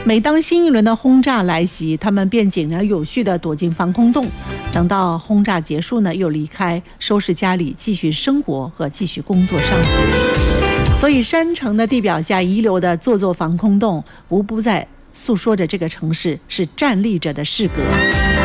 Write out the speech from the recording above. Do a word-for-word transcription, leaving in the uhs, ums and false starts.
每当新一轮的轰炸来袭，他们便井然有序地躲进防空洞，等到轰炸结束呢，又离开，收拾家里，继续生活和继续工作上学。所以山城的地表下遗留的座座防空洞，无不在诉说着这个城市是站立着的势格。